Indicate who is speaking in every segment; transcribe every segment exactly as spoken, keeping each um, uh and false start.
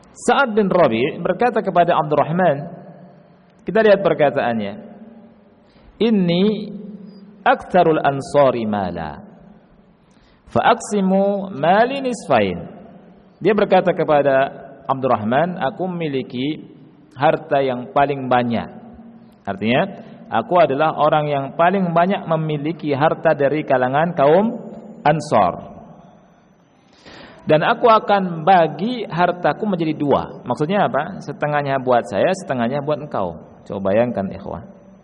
Speaker 1: Sa'ad bin Rabi' berkata kepada Abdurrahman, kita lihat perkataannya, inni aktsarul ansari mala fa aqsimu mali nisfain. Dia berkata kepada Abdurrahman, aku memiliki harta yang paling banyak. Artinya, aku adalah orang yang paling banyak memiliki harta dari kalangan kaum Ansar. Dan aku akan bagi hartaku menjadi dua. Maksudnya apa? Setengahnya buat saya, setengahnya buat engkau. Coba bayangkan ikhwah.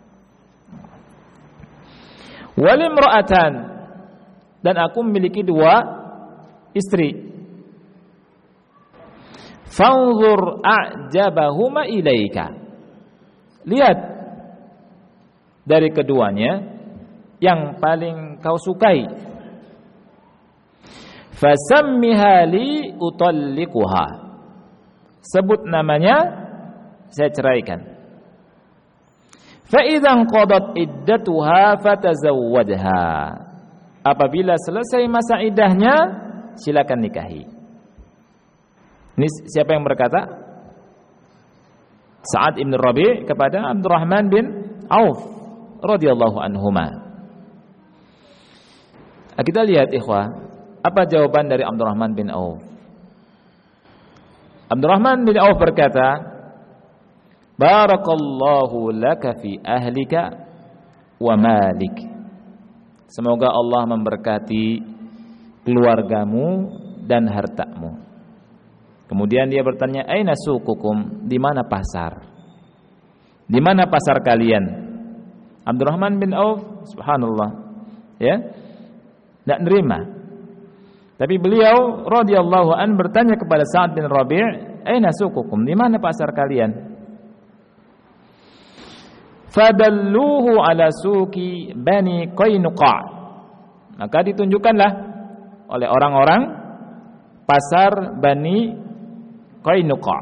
Speaker 1: Walimra'atan, dan aku memiliki dua istri. Fanzur a'jabahuma ilaika. Lihat dari keduanya yang paling kau sukai. Fasammiha li utalliquha. Sebut namanya, saya ceraikan. Fa idza qadat iddatuha fatazawwadha. Apabila selesai masa iddahnya, silakan nikahi. Ini siapa yang berkata? Sa'ad bin Rabi' kepada Abdurrahman bin Auf radhiyallahu anhuma. Kita lihat ikhwah, apa jawaban dari Abdurrahman bin Auf? Abdurrahman bin Auf berkata, barakallahu laka fi ahlika wa malik. Semoga Allah memberkati keluargamu dan hartamu. Kemudian dia bertanya, aina suqukum? Di mana pasar? Di mana pasar kalian? Abdurrahman bin Auf, subhanallah, ya, tidak nerima. Tapi beliau radhiyallahu an bertanya kepada Sa'ad bin Rabi', aina suqukum? Di mana pasar kalian? Fadalluhu ala suqi Bani Qainuqa. Maka ditunjukkanlah oleh orang-orang pasar Bani Qainuqa.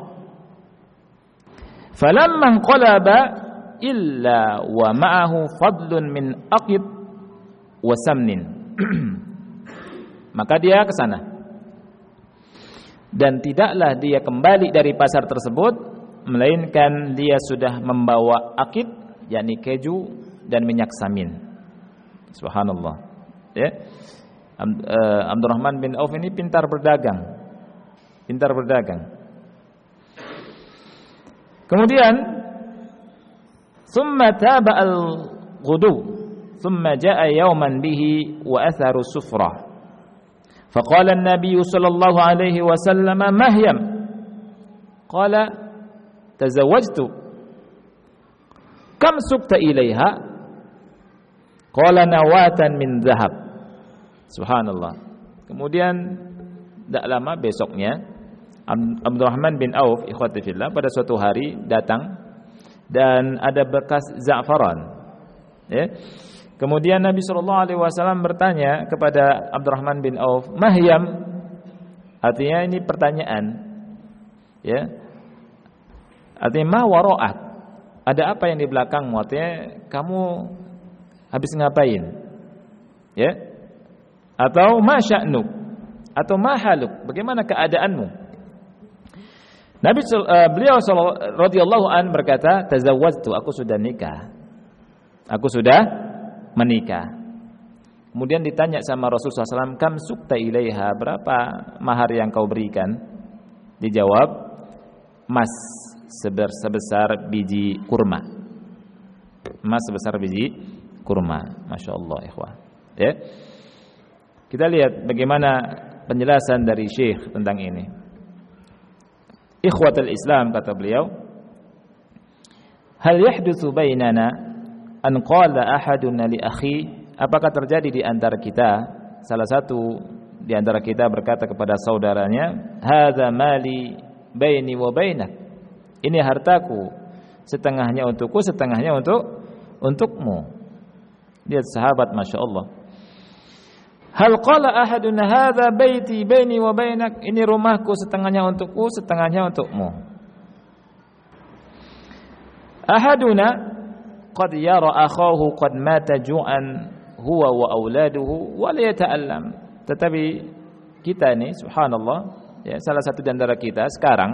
Speaker 1: Falamma qalaba illa wa ma'ahu fadlun min aqid wa samnin. Maka dia ke sana. Dan tidaklah dia kembali dari pasar tersebut melainkan dia sudah membawa akid, yakni keju dan minyak samin. Subhanallah. Ya. Abdurrahman bin Auf ini pintar berdagang. Pintar berdagang. Kemudian thumma taba al-ghudu, thumma jaa yawman bihi wa atharu sufrah. فقال النبي صلى الله عليه وسلم مهيم قال تزوجت كم سقت إليها قال نواة من ذهب. Subhanallah. Kemudian tidak lama besoknya Abdurrahman bin Auf ikhwati fillah pada suatu hari datang dan ada bekas za'faran, ya. Kemudian Nabi shallallahu alaihi wasallam bertanya kepada Abdurrahman bin Auf, mahyam, artinya ini pertanyaan, ya, artinya ma wara'ak, ada apa yang di belakangmu, artinya kamu habis ngapain, ya, atau ma sya'nuk, atau ma haluk, bagaimana keadaanmu. Nabi uh, beliau radhiyallahu an berkata, tazawwajtu, aku sudah nikah, aku sudah menikah. Kemudian ditanya sama Rasulullah shallallahu alaihi wasallam, kam sukta ilaiha, berapa mahar yang kau berikan? Dijawab, emas sebesar biji kurma. Emas sebesar biji kurma. Masya Allah ikhwah, ya. Kita lihat bagaimana penjelasan dari Syekh tentang ini. Ikhwatul Islam, kata beliau, hal yahdutsu bainana an qala ahaduna li akhi, apakah terjadi di antara kita, salah satu di antara kita berkata kepada saudaranya, hadza mali baini wa bainak, ini hartaku, setengahnya untukku, setengahnya untuk untukmu. Lihat sahabat, Masya Allah. Hal qala ahaduna hadza baiti baini wa bainak, ini rumahku, setengahnya untukku, setengahnya untukmu. Ahaduna qad yara akhahu qad mata ju'an huwa wa auladuhu wa la yata'allam. Tetapi kita ini subhanallah, ya, salah satu di antara kita sekarang